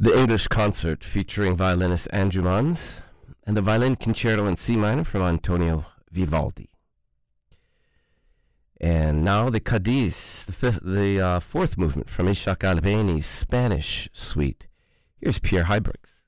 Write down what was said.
The English Concert featuring violinist Andrew Manz and the Violin Concerto in C minor from Antonio Vivaldi. And now the Cadiz, the fourth movement from Ishak Albeni's Spanish Suite. Here's Pierre Heibergs.